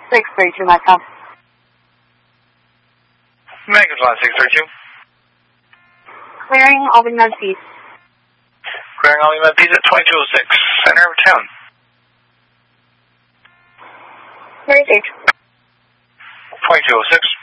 632 Metcalf. Megatron 632. Clearing Albany Med Peace. Clearing Albany Med Peace at 2206, center of town. Very safe. 2206.